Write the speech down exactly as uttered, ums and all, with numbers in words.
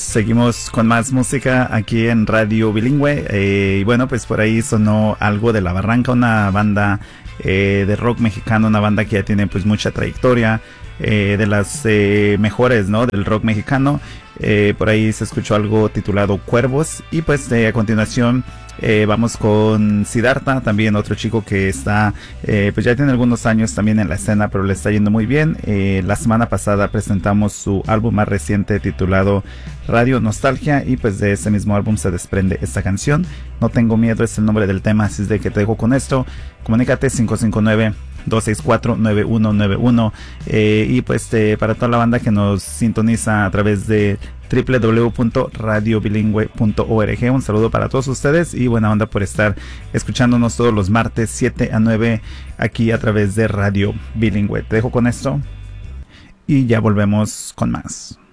seguimos con más música aquí en Radio Bilingüe. Eh, y bueno, pues por ahí sonó algo de La Barranca, una banda eh, de rock mexicano, una banda que ya tiene pues mucha trayectoria, eh, de las eh, mejores, ¿no?, del rock mexicano. Eh, por ahí se escuchó algo titulado Cuervos. Y pues eh, a continuación eh, vamos con Siddhartha, también otro chico que está, eh, pues ya tiene algunos años también en la escena, pero le está yendo muy bien. Eh, la semana pasada presentamos su álbum más reciente titulado Radio Nostalgia, y pues de ese mismo álbum se desprende esta canción, No Tengo Miedo, es el nombre del tema. Así es de que te dejo con esto. Comunícate cinco cinco nueve, dos seis cuatro, nueve uno nueve uno, eh, y pues eh, para toda la banda que nos sintoniza a través de doble u doble u doble u punto radio bilingüe punto org, un saludo para todos ustedes y buena onda por estar escuchándonos todos los martes siete a nueve aquí a través de Radio Bilingüe. Te dejo con esto y ya volvemos con más.